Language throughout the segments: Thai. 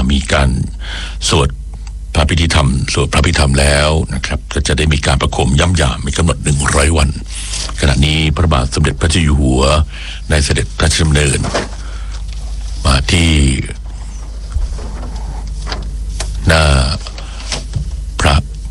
มีการสวดพระพิธีธรรมสวดพระพิธรรมแล้วนะครับก็จะได้มีการประโคมย่ำยามมีกำหนด100 วันขณะนี้พระบาทสมเด็จพระเจ้าอยู่หัวได้เสด็จพระราชดำเนินมาที่หน้าพ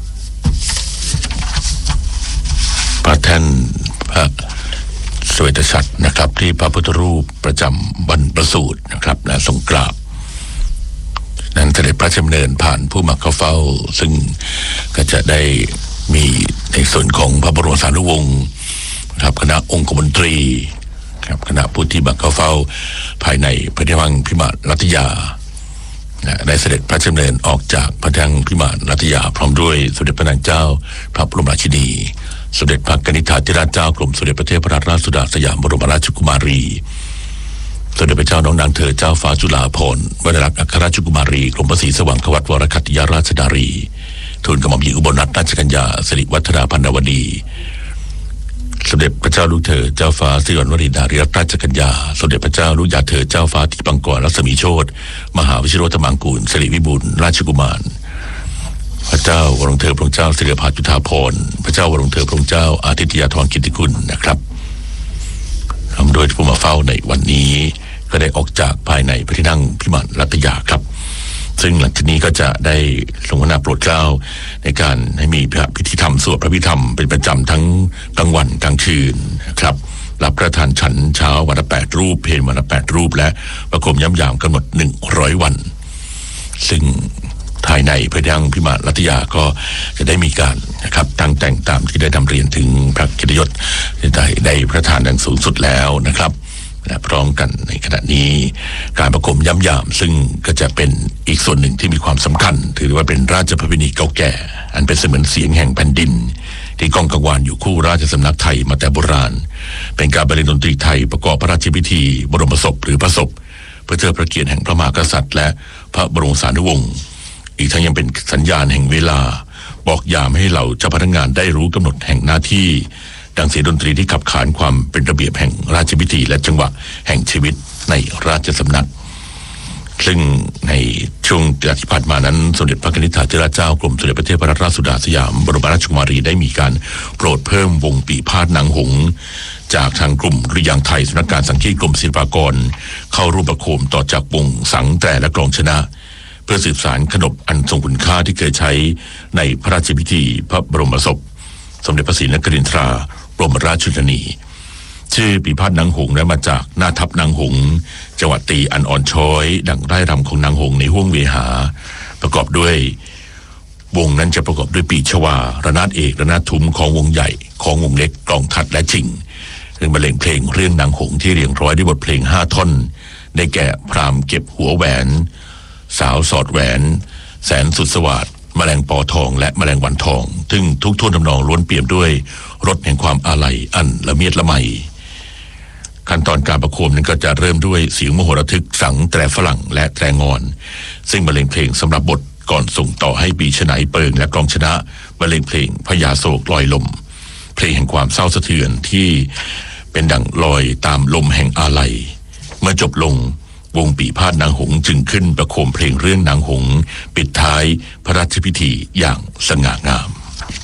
ระแท่นพระสเวตฉัตรนะครับที่พระพุทธรูปประจำวันประสูตินะครับและทรงกราบนั้นเสด็จพระราชดำเนินผ่านผู้มาเข้าเฝ้าซึ่งก็จะได้มีในส่วนของพระบรมสารีวงศ์ครับคณะองคมนตรีครับคณะผู้ที่มาเข้าเฝ้าภายในพระที่นั่งพิมานรัตยาได้เสด็จพระราชดำเนินออกจากพระที่นั่งพิมานรัตยาพร้อมด้วยสมเด็จพระนางเจ้าพระบรมราชินีสมเด็จพระกนิษฐาธิราชเจ้ากรมสมเด็จพระเทพรัตนราชสุดาสยามบรมราชกุมารีสมเด็จพระเจ้าน้องนางเธอเจ้าฟ้าจุฬาภรณ์วรรณรักษ์อัครราชกุมารีกรมพระศรีสว่างควัตวรคัตติยราชนารีทูลกระหม่อมหญิงอุบลรัตนราชกัญญาสิริวัฒนาพันนวดีสมเด็จพระเจ้าลูกเธอเจ้าฟ้าสิริวัณวรีนารีรัตนราชกัญญาสมเด็จพระเจ้าลูกยาเธอเจ้าฟ้าทิปังกรรัศมีโชติมหาวิชิโรธมังกูลสิริวิบูลย์ราชกุมารพระเจ้าวรวงเธอพระองค์เจ้าสิริภาจุฑาภรณ์พระเจ้าวรวงเธอพระองค์เจ้าอาทิตยาธรกิตติคุณนะครับทำโดยผู้มาเฝ้าในวันนี้ก็ได้ออกจากภายในพระที่นั่งพิมานรัตยาครับซึ่งหลังจากนี้ก็จะได้ทรงพระนาโปรดเกล้าในการให้มีพิธีธรรมสวดพระพิธรรมเป็นประจำทั้งกลางวันกลางคืนนะครับรับประทานฉันเช้าวันละ8 รูปเพลวันละ8 รูปและประโคมย่ำยามกำหนด100 วันซึ่งภายในพระที่นั่งพิมานรัตยาก็จะได้มีการนะครับตั้งแต่งตามที่ได้นำเรียนถึงพระเกียรติยศได้ประทานดังสูงสุดแล้วนะครับและพร้อมกันในขณะนี้การประโคมย่ำยามซึ่งก็จะเป็นอีกส่วนหนึ่งที่มีความสำคัญถือว่าเป็นราชประเพณีเก่าแก่อันเป็นเสมือนเสียงแห่งแผ่นดินที่ก้องกังวานอยู่คู่ราชสำนักไทยมาแต่โบราณเป็นการบรรเลงดนตรีไทยประกอบพระราชพิธีบรมศพหรือพระศพเพื่อเทิดพระเกียรติแห่งพระมหากษัตริย์และพระบรมสารีวงศ์อีกทั้งยังเป็นสัญญาณแห่งเวลาบอกยามให้เหล่าเจ้าพนักงานได้รู้กำหนดแห่งหน้าที่ดังเสียงดนตรีที่ขับขานความเป็นระเบียบแห่งราชพิธีและจังหวะแห่งชีวิตในราชสำนักซึ่งในช่วงที่ผ่านมานั้นสมเด็จพระกนิษฐาธิราชเจ้ากรมสมเด็จพระเทพรัตนราชสุดาสยามบรมราชกุมารีได้มีการโปรดเพิ่มวงปีพาทย์นางหงส์จากทางกลุ่มดุริยางค์ไทยสำนักการสังคีตกรมศิลปากรเข้าร่วมประโคมต่อจากวงสังแต่และกลองชนะเพื่อสืบสานขนบอันทรงคุณค่าที่เคยใช้ในพระราชพิธีพระบรมศพสมเด็จพระศรีนครินทราบรมราชชนนีชื่อปีพาทย์นางหงส์นั้นมาจากหน้าทัพนางหงส์จังหวัดตีอันอ่อนช้อยดังไร่รำของนางหงส์ในห้วงเวหาประกอบด้วยวงนั้นจะประกอบด้วยปีชวาระนาดเอกระนาดทุ้มของวงใหญ่ของวงเล็กกลองทัดและจิงซึ่งบรรเลงเพลงเรื่องนางหงส์ที่เรียงร้อยด้วยบทเพลง5 ท่อนได้แก่พราหมณ์เก็บหัวแหวนสาวสอดแหวนแสนสุดสวัสดิ์แมลงปอทองและแมลงวันทองซึ่งทุกท่วนทำนองล้วนเปี่ยมด้วยรสแห่งความอาลัยอันละเมียดละไมขั้นตอนการประโคมนั้นก็จะเริ่มด้วยเสียงมโหระทึกสังแตรฝรั่งและแตรงอนซึ่งบรรเลงเพลงสำหรับบทก่อนส่งต่อให้ปีฉไนเปิงและกลองชนะบรรเลงเพลงพญาโศกลอยลมเพลงแห่งความเศร้าสะเทือนที่เป็นดั่งลอยตามลมแห่งอาลัยเมื่อจบลงวงปีพาทย์นางหงส์จึงขึ้นประโคมเพลงเรื่องนางหงส์ปิดท้ายพระราชพิธีอย่างสง่างาม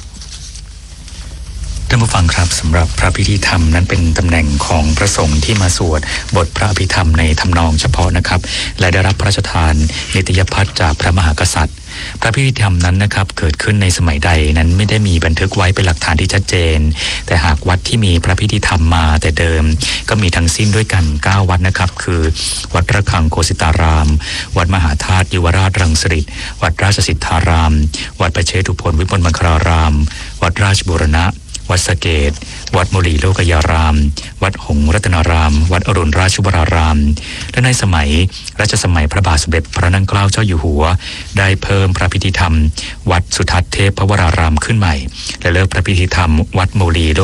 ท่านผู้ฟังครับสำหรับพระพิธีธรรมนั้นเป็นตำแหน่งของพระสงฆ์ที่มาสวดบทพระอภิธรรมในทำนองเฉพาะนะครับและได้รับพระราชทานนิตยพัฒน์จากพระมหากษัตริย์พระพิธีธรรมนั้นนะครับเกิดขึ้นในสมัยใดนั้นไม่ได้มีบันทึกไว้เป็นหลักฐานที่ชัดเจนแต่หากวัดที่มีพระพิธีธรรมมาแต่เดิมก็มีทั้งสิ้นด้วยกัน9 วัดนะครับคือวัดระฆังโคสิตารามวัดมหาธาตุยุวราชรังสิตวัดราชสิทธารามวัดประเชตุพนวิมลมังคลารามวัดราชบูรณะวัดสะเกษวัดมุลีโลกยารามวัดหงส์รัตนารามวัดอรุณราชวรารามและในสมัยรัชสมัยพระบาทสมเด็จพระนั่งเกล้าเจ้าอยู่หัวได้เพิ่มพระพิธีธรรมวัดสุทัศน์เทพวรารามขึ้นใหม่และเลิกพระพิธีธรรมวัดมุลีโล